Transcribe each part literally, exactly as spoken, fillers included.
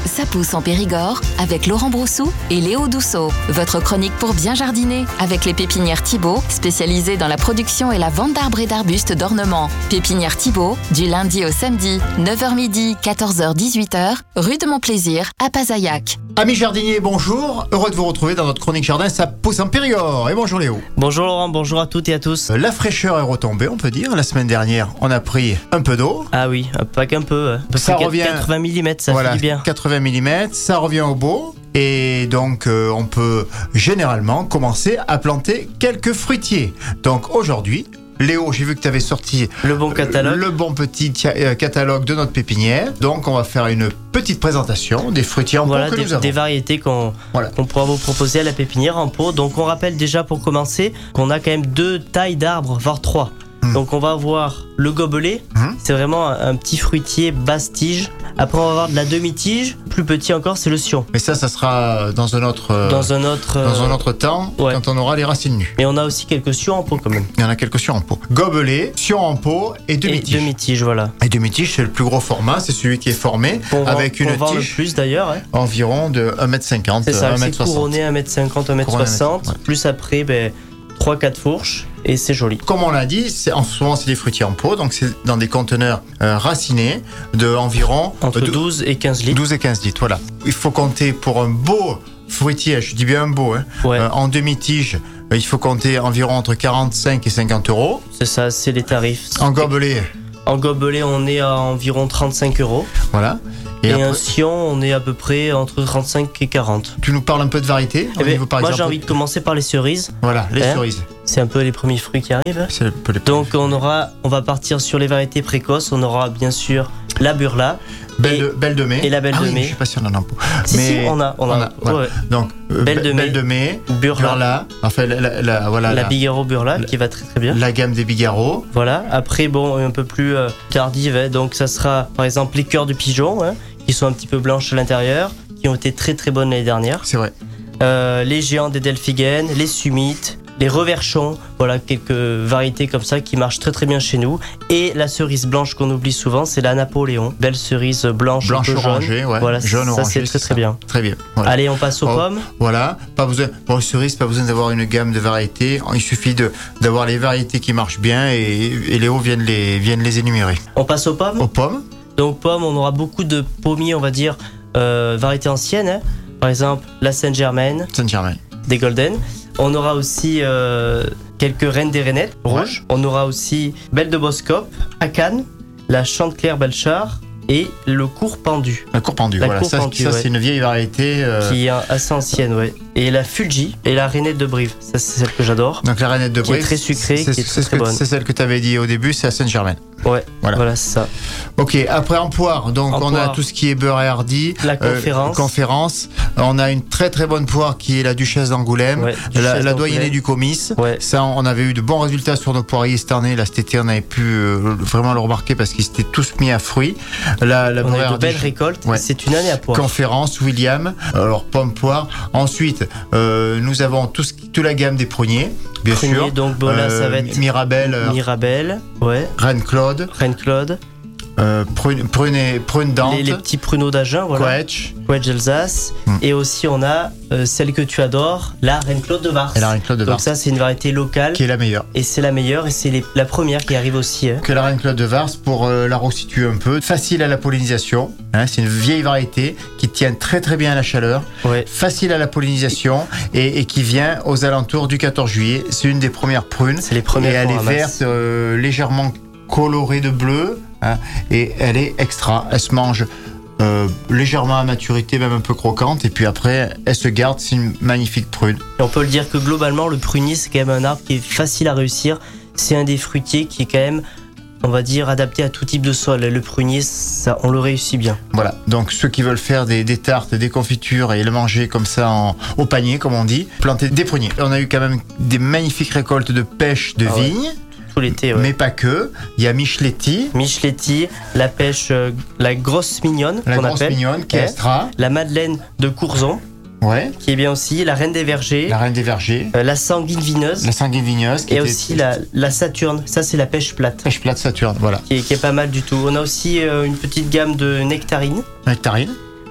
Ça pousse en Périgord avec Laurent Broussou et Léo Dousseau. Votre chronique pour bien jardiner avec les pépinières Thibault, spécialisées dans la production et la vente d'arbres et d'arbustes d'ornement. Pépinière Thibault, du lundi au samedi, neuf heures midi, quatorze heures dix-huit heures, rue de Montplaisir à Pazaillac. Amis jardiniers, bonjour. Heureux de vous retrouver dans notre chronique jardin. Ça pousse en Périgord. Et bonjour Léo. Bonjour Laurent, bonjour à toutes et à tous. La fraîcheur est retombée, on peut dire. La semaine dernière, on a pris un peu d'eau. Ah oui, pas qu'un peu. Ça revient quatre-vingts millimètres, ça voilà, fait du bien. quatre-vingts millimètres, ça revient au beau. Et donc, euh, on peut généralement commencer à planter quelques fruitiers. Donc aujourd'hui, Léo, j'ai vu que tu avais sorti le bon catalogue, le bon petit catalogue de notre pépinière. Donc, on va faire une petite présentation des fruitiers en voilà, pot que des, nous avons. des variétés qu'on voilà. qu'on pourra vous proposer à la pépinière en pot. Donc, on rappelle déjà pour commencer qu'on a quand même deux tailles d'arbres, voire trois. Mmh. Donc, on va avoir le gobelet. Mmh. C'est vraiment un, un petit fruitier basse tige. Après, on va avoir de la demi-tige. Plus petit encore, c'est le sion. Mais ça, ça sera dans un autre, dans un autre, dans un autre temps, ouais. Quand on aura les racines nues. Et on a aussi quelques sions en pot quand même. Il y en a quelques sions en pot. Gobelet, sion en pot et demi-tige. Et demi-tige, voilà. Et demi-tige, c'est le plus gros format. C'est celui qui est formé qu'on avec vend, une qu'on tige vend le plus d'ailleurs. Hein. Environ de un mètre cinquante, c'est ça, un mètre c'est couronné un mètre cinquante, un mètre soixante. Ouais. Plus après, ben, trois quatre fourches. Et c'est joli. Comme on l'a dit, c'est, en ce moment c'est des fruitiers en pot, donc c'est dans des conteneurs euh, racinés de environ entre euh, douze et quinze litres. douze et quinze litres, voilà. Il faut compter pour un beau fruitier, je dis bien un beau, hein, ouais. euh, en demi-tige, euh, il faut compter environ entre quarante-cinq et cinquante euros. C'est ça, c'est les tarifs. En gobelet. En gobelet, on est à environ trente-cinq euros. Voilà. Et, et après, un sion, on est à peu près entre trente-cinq et quarante. Tu nous parles un peu de variété eh ben, Moi, exemple... j'ai envie de commencer par les cerises. Voilà, les hein cerises. C'est un peu les premiers fruits qui arrivent. C'est un peu les Donc, on aura, on va partir sur les variétés précoces. On aura bien sûr la burla. Belle de, belle de mai. Et la belle ah de oui, mai. Je sais pas si on en a un pot. Si, mais si, on a. On a, on a voilà. Ouais. Donc, euh, belle de mai. Belle de mai. Burla. burla. Enfin, la, la, la, voilà, la, la Bigarro burla la, qui va très très bien. La gamme des Bigarro. Voilà. Après, bon, un peu plus euh, tardive. Hein. Donc, ça sera par exemple les cœurs de pigeon, hein, qui sont un petit peu blanches à l'intérieur, qui ont été très très bonnes l'année dernière. C'est vrai. Euh, les géants des Delphigènes, les summites, les reverchons, voilà quelques variétés comme ça qui marchent très très bien chez nous. Et la cerise blanche qu'on oublie souvent, c'est la Napoléon, belle cerise blanche, blanche un peu orangée, jaune. Ouais. Voilà, jaune ça orangé, c'est très c'est très ça. bien. Très bien. Voilà. Allez, on passe aux oh, pommes. Voilà, pas besoin pour les cerises, pas besoin d'avoir une gamme de variétés. Il suffit de d'avoir les variétés qui marchent bien et, et Léo viennent les viennent les énumérer. On passe aux pommes. Aux pommes. Donc pommes, on aura beaucoup de pommiers, on va dire euh, variétés anciennes. Hein. Par exemple, la Saint-Germain. Saint-Germain. Des Golden. On aura aussi euh, quelques reines des rainettes rouges. Ouais. On aura aussi Belle de Boscop, Akan, la Chanteclair Belchard et le court pendu. La court pendu, la voilà. Cour ça, pendu, ça ouais. c'est une vieille variété. Euh... Qui est assez ancienne, ouais. Et la Fulgi et la rainette de Brive. Ça, c'est celle que j'adore. Donc la rainette de Brive. Qui est très sucrée, c'est, qui est très, c'est, très bonne. C'est celle que tu avais dit au début, c'est à Saint-Germain. Ouais, voilà, voilà c'est ça. Ok, après en poire, donc en on poire, a tout ce qui est beurre et hardi. La conférence. Euh, conférence. On a une très très bonne poire qui est la Duchesse d'Angoulême, ouais, la, la doyennée du Comice. Ouais. Ça, on avait eu de bons résultats sur nos poiriers cette année. Là, cet été, on avait pu euh, vraiment le remarquer parce qu'ils étaient tous mis à fruit. La, la on a eu de belles récoltes. Ouais. C'est une année à poire. Conférence, William, alors pomme poire. Ensuite, euh, nous avons tout ce, toute la gamme des pruniers, bien prunier, sûr. Donc bon, là, euh, ça va être Mirabelle, Mirabelle, ouais. Reine Claude, Reine Claude. Euh, prune, prune, et, prune dente, les, les petits pruneaux d'Agen, voilà. Quetch, Quetch Alsace. Mm. Et aussi, on a euh, celle que tu adores, la Reine Claude de Vars. Et la Reine Claude de Vars. Donc, ça, c'est une variété locale. Qui est la meilleure. Et c'est la meilleure, et c'est les, la première qui arrive aussi. Hein. Que la Reine Claude de Vars, pour euh, la resituer un peu, facile à la pollinisation. Hein, c'est une vieille variété qui tient très très bien à la chaleur. Ouais. Facile à la pollinisation et, et qui vient aux alentours du quatorze juillet. C'est une des premières prunes. C'est les premières. Et elle est verte, euh, légèrement colorée de bleu. Hein, et elle est extra, elle se mange euh, légèrement à maturité, même un peu croquante, et puis après elle se garde, c'est une magnifique prune. Et on peut le dire que globalement le prunier c'est quand même un arbre qui est facile à réussir, c'est un des fruitiers qui est quand même, on va dire, adapté à tout type de sol. Le prunier, ça, on le réussit bien. Voilà, donc ceux qui veulent faire des, des tartes, des confitures et le manger comme ça en, au panier, comme on dit, planter des pruniers. On a eu quand même des magnifiques récoltes de pêche de ah vigne. Ouais. Tout l'été, ouais. Mais pas que. Il y a Micheletti. Micheletti, la pêche, euh, la grosse mignonne, la qu'on grosse appelle. mignonne, qui est extra. La Madeleine de Courzon. Ouais. Qui est bien aussi. La Reine des Vergers. La Reine des Vergers. Euh, la Sanguine Vineuse. La Sanguine Vineuse. Et aussi la, la Saturne. Ça, c'est la pêche plate. Pêche plate Saturne, voilà. Qui est, qui est pas mal du tout. On a aussi euh, une petite gamme de nectarines. Nectarines.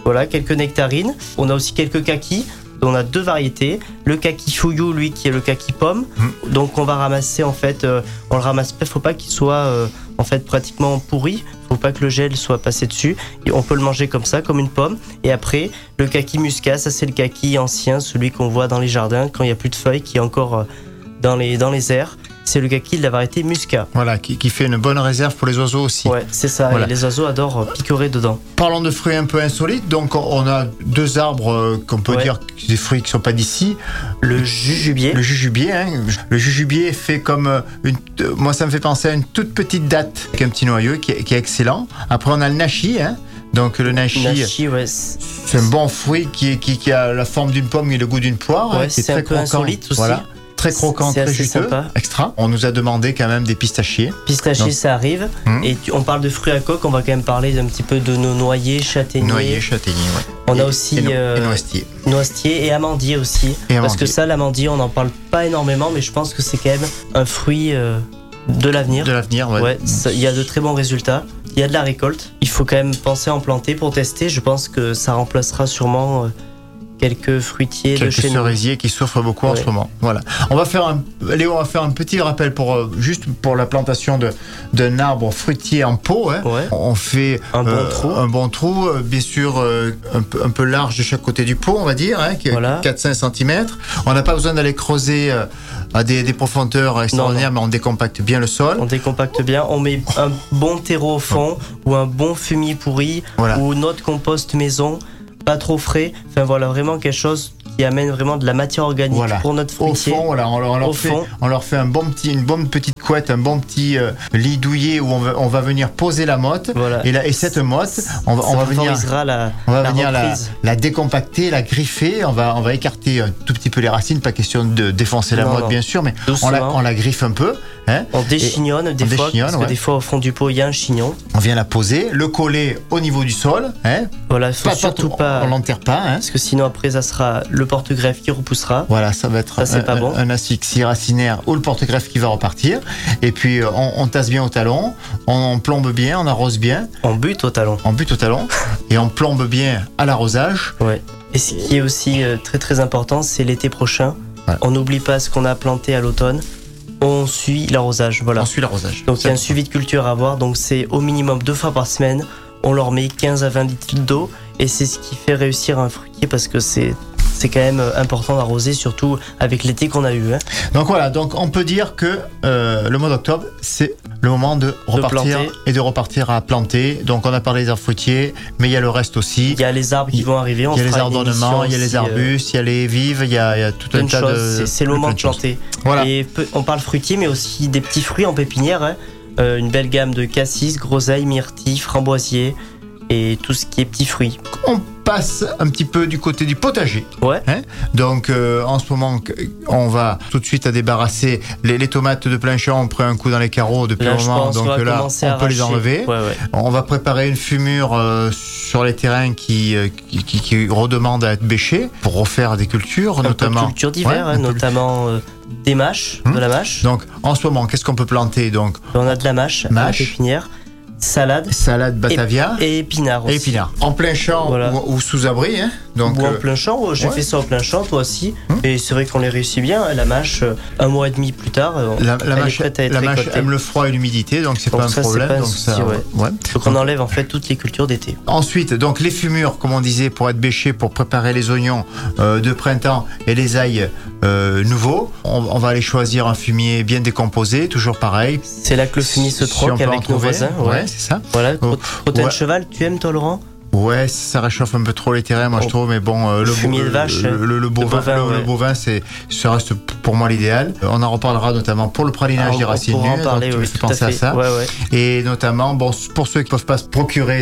Voilà, quelques nectarines. On a aussi quelques kakis. On a deux variétés. Le kaki fouillou, lui, qui est le kaki pomme. Mmh. Donc on va ramasser en fait, euh, on le ramasse pas. Faut pas qu'il soit euh, en fait pratiquement pourri. Faut pas que le gel soit passé dessus. Et on peut le manger comme ça, comme une pomme. Et après, le kaki muscat, ça c'est le kaki ancien, celui qu'on voit dans les jardins quand il y a plus de feuilles, qui est encore euh, dans les dans les airs. C'est le kaki de la variété muscat. Voilà, qui, qui fait une bonne réserve pour les oiseaux aussi. Ouais, c'est ça. Voilà. Et les oiseaux adorent picorer dedans. Parlons de fruits un peu insolites. Donc, on a deux arbres euh, qu'on peut ouais. dire des fruits qui ne sont pas d'ici. Le jujubier. Le jujubier, hein. Le jujubier fait comme une. Moi, ça me fait penser à une toute petite datte avec un petit noyau qui est, qui est excellent. Après, on a le nashi, hein. Donc le nashi, nashi ouais. c'est un bon fruit qui, qui, qui a la forme d'une pomme et le goût d'une poire. Ouais, hein, qui c'est est très un peu croquant. Insolite aussi. Voilà. Très croquant, c'est très juteux, sympa. Extra. On nous a demandé quand même des pistachiers. Pistachiers, ça arrive. Hum. Et tu, on parle de fruits à coque, on va quand même parler un petit peu de nos noyers, châtaigniers. Noyers, châtaigniers, ouais. On et, a aussi et, no, euh, et noisetiers. Noisetiers et amandiers aussi. Et parce amandier. que ça, l'amandier, on n'en parle pas énormément, mais je pense que c'est quand même un fruit euh, de l'avenir. De l'avenir, ouais. Ouais, il y a de très bons résultats. Il y a de la récolte. Il faut quand même penser à en planter pour tester. Je pense que ça remplacera sûrement. Euh, quelques fruitiers quelques de chez nous. cerisiers qui souffrent beaucoup ouais. en ce moment. Voilà. On va faire un, Léo, on va faire un petit rappel pour euh, juste pour la plantation de d'un arbre fruitier en pot. Hein. Ouais. On fait un bon euh, trou, un bon trou, euh, bien sûr euh, un, peu, un peu large de chaque côté du pot, on va dire, hein, qui voilà. quatre à cinq centimètres. On n'a pas besoin d'aller creuser euh, à des, des profondeurs extraordinaires, non, non. mais on décompacte bien le sol. On décompacte bien. On met un bon terreau au fond ouais. ou un bon fumier pourri voilà. ou notre compost maison. Pas trop frais, enfin voilà, vraiment quelque chose qui amène vraiment de la matière organique voilà. pour notre fruitier. Au fond, voilà, on, on, leur Au fait, fond. on leur fait un bon petit, une bonne petite couette, un bon petit euh, lit douillet où on va, on va venir poser la motte. Voilà. Et, la, et cette motte, on va, Ça on va venir, la, on va la, venir la, la décompacter, la griffer. On va, on va écarter un tout petit peu les racines, pas question de défoncer la non, motte non. bien sûr, mais on la, on la griffe un peu. Hein, on déchignonne des on fois, déchignonne, parce ouais. que des fois au fond du pot il y a un chignon. On vient la poser, le coller au niveau du sol. Hein. Voilà, il faut pas, surtout pas, pas. On l'enterre pas, hein. Parce que sinon après ça sera le porte-greffe qui repoussera. Voilà, ça va être ça, un, pas un, bon. un asphyxie racinaire ou le porte-greffe qui va repartir. Et puis on, on tasse bien au talon, on plombe bien, on arrose bien. On bute au talon. On bute au talon et on plombe bien à l'arrosage. Ouais. Et ce qui est aussi euh, très très important, c'est l'été prochain. Voilà. On n'oublie pas ce qu'on a planté à l'automne. On suit l'arrosage. Voilà. On suit l'arrosage. Donc il y a un suivi de culture à avoir. Donc c'est au minimum deux fois par semaine. On leur met quinze à vingt litres d'eau et c'est ce qui fait réussir un fruitier parce que c'est c'est quand même important d'arroser, surtout avec l'été qu'on a eu. Hein. Donc voilà, donc on peut dire que euh, le mois d'octobre, c'est le moment de repartir de et de repartir à planter. Donc on a parlé des arbres fruitiers, mais il y a le reste aussi. Il y a les arbres qui vont arriver. Il y a les arbres d'ornement, il y a les arbustes, il y a les vives, il y a, il y a tout un tas choses. de. C'est, c'est le moment de planter. Voilà. Et peu, on parle fruitier, mais aussi des petits fruits en pépinière. Hein. Euh, une belle gamme de cassis, groseilles, myrtilles, framboisiers et tout ce qui est petits fruits. On passe un petit peu du côté du potager. Ouais. Hein. Donc euh, en ce moment, on va tout de suite à débarrasser les, les tomates de plein champ. On prend un coup dans les carreaux depuis là, un moment. Pense, donc on là, on peut les enlever. Ouais, ouais. On va préparer une fumure euh, sur les terrains qui, euh, qui, qui, qui redemandent à être bêchés pour refaire des cultures, un notamment. Peu de cultures d'hiver, ouais, hein, notamment euh, des mâches, hum. de la mâche. Donc en ce moment, qu'est-ce qu'on peut planter donc on a de la mâche, mâche. à la pépinière. Salade, salade Batavia et, et épinards aussi. Et épinards. En plein champ voilà. ou, ou sous abri. Hein. Donc, ou en euh, plein champ, j'ai ouais. fait ça en plein champ, toi aussi. Hum. Et c'est vrai qu'on les réussit bien. La mâche, un mois et demi plus tard, la, la mâche, la mâche aime le froid et l'humidité, donc c'est donc pas ça, un problème. Pas un donc souci, ça, ouais. Ouais. Donc on enlève en fait toutes les cultures d'été. Ensuite, donc les fumures, comme on disait, pour être bêchés, pour préparer les oignons euh, de printemps et les ails euh, nouveaux. On, on va aller choisir un fumier bien décomposé, toujours pareil. C'est là que le fumier se troque si avec nos voisins. Ouais, ouais c'est ça. Voilà. Crottin de cheval, tu aimes toi Laurent ? Ouais, ça réchauffe un peu trop les terrains, moi oh. je trouve, mais bon, euh, le, fumier bo- de vache, le, le, le bovin, le bovin, le, ouais. le bovin c'est, ça reste pour moi l'idéal. On en reparlera notamment pour le pralinage Alors, des racines nues, parler, donc oui, tu peux penser à, à ça. Ouais, ouais. Et notamment, bon, pour ceux qui ne peuvent pas se procurer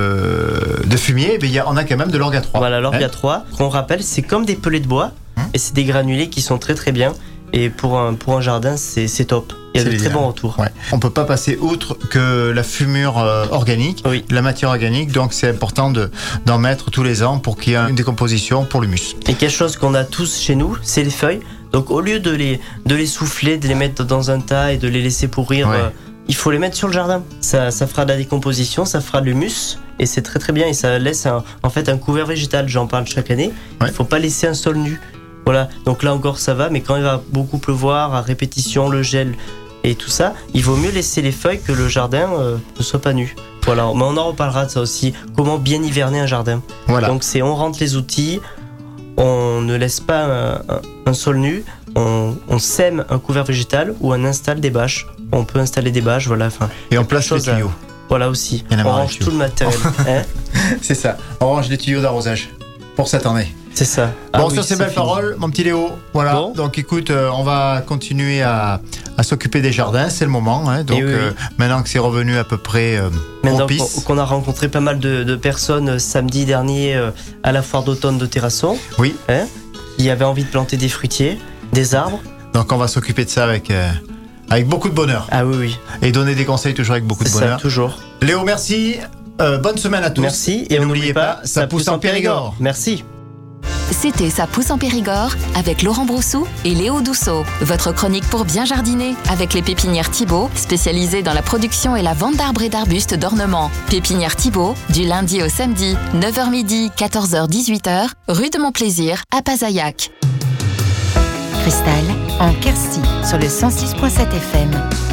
de, de fumier, ben, y a, on a quand même de l'orga trois. Voilà, l'orga trois, hein qu'on rappelle, c'est comme des pelets de bois, hum et c'est des granulés qui sont très très bien. Et pour un, pour un jardin, c'est, c'est top. Il y a c'est de l'idéal. Très bons retours. Ouais. On ne peut pas passer outre que la fumure euh, organique, oui. la matière organique. Donc c'est important de, d'en mettre tous les ans pour qu'il y ait une décomposition pour l'humus. Et quelque chose qu'on a tous chez nous, c'est les feuilles. Donc au lieu de les, de les souffler, de les mettre dans un tas et de les laisser pourrir ouais. euh, il faut les mettre sur le jardin. Ça, ça fera de la décomposition, ça fera de l'humus, et c'est très très bien, et ça laisse un, en fait un couvert végétal. J'en parle chaque année. Ouais. Il faut pas laisser un sol nu. Voilà, donc là encore ça va, mais quand il va beaucoup pleuvoir, à répétition, le gel et tout ça, il vaut mieux laisser les feuilles que le jardin euh, ne soit pas nu. Voilà, mais on en reparlera de ça aussi. Comment bien hiverner un jardin. Voilà. Donc c'est on rentre les outils, on ne laisse pas un, un, un sol nu, on, on sème un couvert végétal ou on installe des bâches. On peut installer des bâches, voilà. Enfin, et on place les tuyaux. À, voilà aussi. On range tout le matériel. Hein c'est ça. On range les tuyaux d'arrosage pour cette année. C'est ça. Bon, ah sur oui, ces belles fini. paroles, mon petit Léo, voilà. Bon. Donc écoute, euh, on va continuer à, à s'occuper des jardins, c'est le moment. Hein, donc oui, euh, oui. maintenant que c'est revenu à peu près euh, Maintenant propice. qu'on a rencontré pas mal de, de personnes euh, samedi dernier euh, à la foire d'automne de Terrasson. Oui. Hein, qui avaient envie de planter des fruitiers, des arbres. Donc on va s'occuper de ça avec, euh, avec beaucoup de bonheur. Ah oui, oui. Et donner des conseils toujours avec beaucoup C'est de bonheur. ça, toujours. Léo, merci. Euh, bonne semaine à tous. Merci. Et, Et on n'oubliez pas, ça pousse en Périgord. Merci. C'était Ça pousse en Périgord avec Laurent Broussou et Léo Dousseau. Votre chronique pour bien jardiner avec les pépinières Thibault, spécialisées dans la production et la vente d'arbres et d'arbustes d'ornement. Pépinière Thibault, du lundi au samedi, neuf heures midi, quatorze heures dix-huit heures, rue de Montplaisir à Pazaillac. Cristal en Quercy sur le cent six virgule sept F M.